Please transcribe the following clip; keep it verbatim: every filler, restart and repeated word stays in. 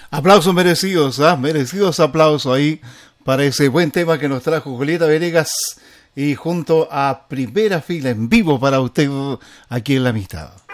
Aplausos merecidos, ¿ah? Merecidos aplausos ahí para ese buen tema que nos trajo Julieta Venegas y junto a Primera Fila en vivo para usted aquí en La Amistad.